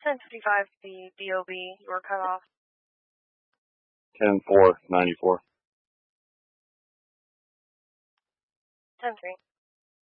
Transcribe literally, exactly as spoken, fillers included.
ten fifty-five to the D O B. You were cut off. ten four ninety-four. ten three.